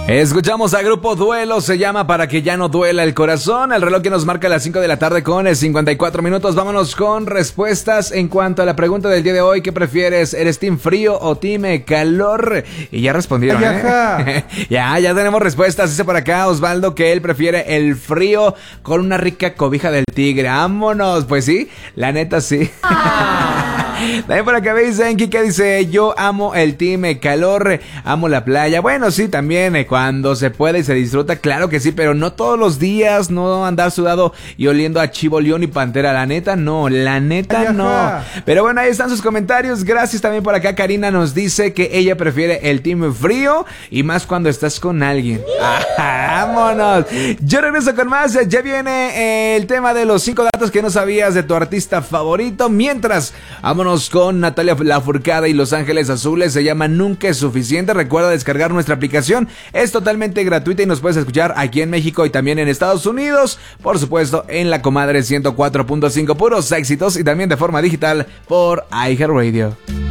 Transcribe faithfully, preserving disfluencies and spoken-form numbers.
Escuchamos a Grupo Duelo, se llama Para que ya no duela el corazón. El reloj que nos marca a las cinco de la tarde con el cincuenta y cuatro minutos. Vámonos con respuestas en cuanto a la pregunta del día de hoy. ¿Qué prefieres? ¿Eres team frío o team calor? Y ya respondieron, ¿eh? ya, ya tenemos respuestas. Dice por acá Osvaldo que él prefiere el frío con una rica cobija del tigre. ¡Vámonos! Pues sí, la neta sí. También por acá me dicen, Kike dice, yo amo el team calor, amo la playa. Bueno, sí, también eh, cuando se puede y se disfruta, claro que sí, pero no todos los días, no andar sudado y oliendo a chivo, león y pantera. La neta no, la neta Ay, no. Pero bueno, ahí están sus comentarios. Gracias también por acá. Karina nos dice que ella prefiere el team frío y más cuando estás con alguien. ¡Vámonos! Yo regreso con más. Ya viene el tema de los cinco datos que no sabías de tu artista favorito. Mientras, vámonos con Natalia Lafourcade y Los Ángeles Azules. Se llama Nunca es Suficiente. Recuerda descargar nuestra aplicación. Es totalmente gratuita y nos puedes escuchar aquí en México y también en Estados Unidos. Por supuesto, en La Comadre ciento cuatro punto cinco. Puros éxitos y también de forma digital por iHeartRadio.